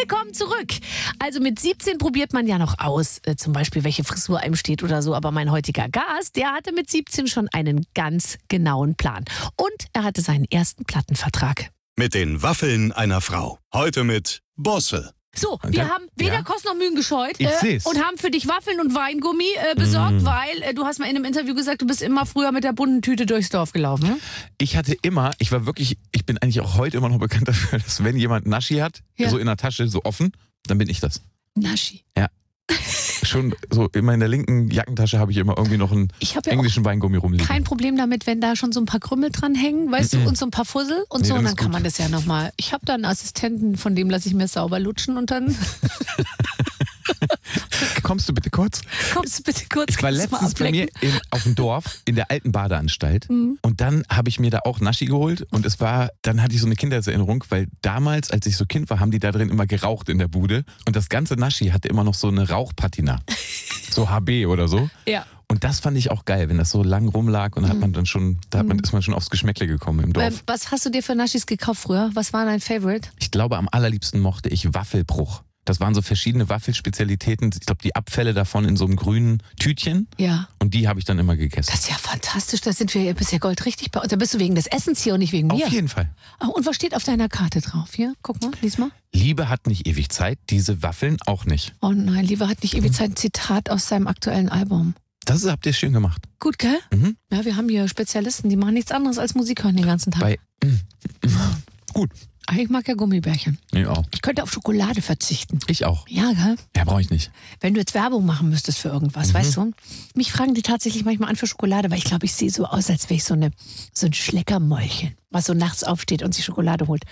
Willkommen zurück. Also mit 17 probiert man ja noch aus, zum Beispiel welche Frisur einem steht oder so. Aber mein heutiger Gast, der hatte mit 17 schon einen ganz genauen Plan. Und er hatte seinen ersten Plattenvertrag. Mit den Waffeln einer Frau. Heute mit Bosse. So, wir haben weder Kosten noch Mühen gescheut Ich seh's. und haben für dich Waffeln und Weingummi besorgt, weil du hast mal in einem Interview gesagt, du bist immer früher mit der bunten Tüte durchs Dorf gelaufen. Hm? Ich bin eigentlich auch heute immer noch bekannt dafür, dass wenn jemand Naschi hat, so in der Tasche, so offen, dann bin ich das. Naschi. Ja. Schon so immer in der linken Jackentasche habe ich immer irgendwie noch einen englischen Weingummi rumliegen. Kein Problem damit, wenn da schon so ein paar Krümmel dran hängen, weißt du, und so ein paar Fussel und so, und dann kann man das ja nochmal. Ich habe da einen Assistenten, von dem lasse ich mir sauber lutschen und dann... Kommst du bitte kurz? Ich war letztens bei mir auf dem Dorf in der alten Badeanstalt und dann habe ich mir da auch Naschi geholt und dann hatte ich so eine Kindheitserinnerung, weil damals, als ich so Kind war, haben die da drin immer geraucht in der Bude und das ganze Naschi hatte immer noch so eine Rauchpatina, so HB oder so. Ja. Und das fand ich auch geil, wenn das so lang rumlag und hat man dann schon, ist man schon aufs Geschmäckle gekommen im Dorf. Was hast du dir für Naschis gekauft früher? Was war dein Favorite? Ich glaube, am allerliebsten mochte ich Waffelbruch. Das waren so verschiedene Waffelspezialitäten. Ich glaube, die Abfälle davon in so einem grünen Tütchen. Ja. Und die habe ich dann immer gegessen. Das ist ja fantastisch. Da sind wir bisher goldrichtig bei uns. Da bist du wegen des Essens hier und nicht wegen mir. Auf jeden Fall. Und was steht auf deiner Karte drauf? Hier, guck mal, lies mal. Liebe hat nicht ewig Zeit, diese Waffeln auch nicht. Oh nein, Liebe hat nicht ewig Zeit. Ein Zitat aus seinem aktuellen Album. Das habt ihr schön gemacht. Gut, gell? Ja, wir haben hier Spezialisten, die machen nichts anderes als Musik hören den ganzen Tag. Gut. Ich mag ja Gummibärchen. Ich auch. Ich könnte auf Schokolade verzichten. Ich auch. Ja, gell? Ja, brauche ich nicht. Wenn du jetzt Werbung machen müsstest für irgendwas, weißt du? Mich fragen die tatsächlich manchmal an für Schokolade, weil ich glaube, ich sehe so aus, als wäre ich so ein Schleckermäulchen, was so nachts aufsteht und sich Schokolade holt.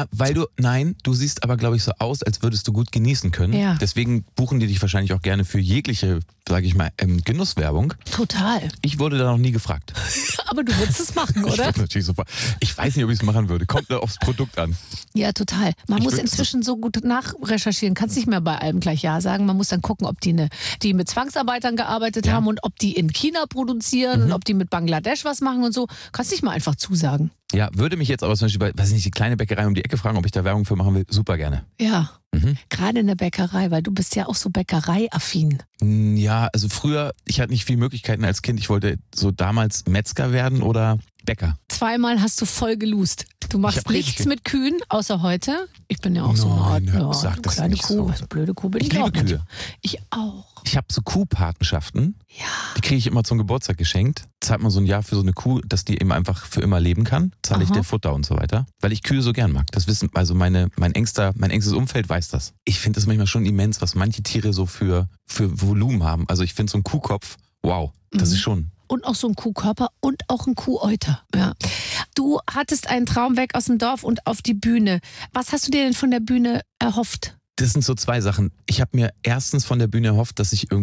Du siehst aber, glaube ich, so aus, als würdest du gut genießen können. Ja. Deswegen buchen die dich wahrscheinlich auch gerne für jegliche, sage ich mal, Genusswerbung. Total. Ich wurde da noch nie gefragt. Aber du würdest es machen, oder? Ich natürlich super. Ich weiß nicht, ob ich es machen würde. Kommt da aufs Produkt an. Ja, total. Man muss inzwischen so gut nachrecherchieren. Kannst nicht mehr bei allem gleich Ja sagen. Man muss dann gucken, ob die mit Zwangsarbeitern gearbeitet haben und ob die in China produzieren und ob die mit Bangladesch was machen und so. Kannst nicht mal einfach zusagen. Ja, würde mich jetzt aber zum Beispiel bei, die kleine Bäckerei um die Ecke fragen, ob ich da Werbung für machen will. Super gerne. Ja, gerade in der Bäckerei, weil du bist ja auch so bäckereiaffin. Ja, also früher, ich hatte nicht viele Möglichkeiten als Kind. Ich wollte so damals Metzger werden oder Bäcker. Zweimal hast du voll geloost. Du machst nichts mit Kühen, außer heute. Ich bin ja auch so eine Art kleine Kuh. So. Blöde Kuh bin ich liebe auch. Kühe. Ich auch. Ich habe so Kuhpatenschaften. Ja. Die kriege ich immer zum Geburtstag geschenkt. Zahlt man so ein Jahr für so eine Kuh, dass die eben einfach für immer leben kann. Zahle ich der Futter und so weiter. Weil ich Kühe so gern mag. Das wissen, also mein engstes Umfeld weiß das. Ich finde das manchmal schon immens, was manche Tiere so für Volumen haben. Also ich finde so ein Kuhkopf, wow, das ist schon... Und auch so ein Kuhkörper und auch ein Kuhäuter. Ja. Du hattest einen Traum weg aus dem Dorf und auf die Bühne. Was hast du dir denn von der Bühne erhofft? Das sind so zwei Sachen. Ich habe mir erstens von der Bühne erhofft, dass ich irgendwie